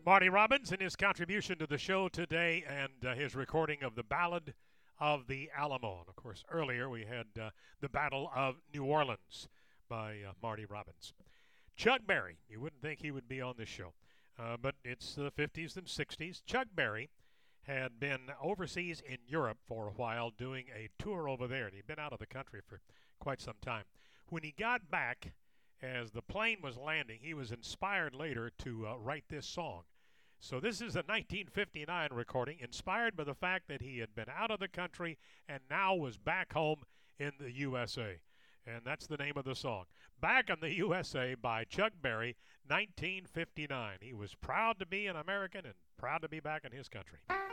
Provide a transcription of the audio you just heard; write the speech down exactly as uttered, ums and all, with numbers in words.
Marty Robbins and his contribution to the show today and uh, his recording of the Ballad of the Alamo. And of course, earlier we had uh, the Battle of New Orleans by uh, Marty Robbins. Chuck Berry, you wouldn't think he would be on this show, uh, but it's the fifties and sixties. Chuck Berry had been overseas in Europe for a while doing a tour over there, and he'd been out of the country for quite some time. When he got back, as the plane was landing, he was inspired later to uh, write this song. So this is a nineteen fifty-nine recording, inspired by the fact that he had been out of the country and now was back home in the U S A. And that's the name of the song. Back in the U S A by Chuck Berry, nineteen fifty-nine. He was proud to be an American and proud to be back in his country.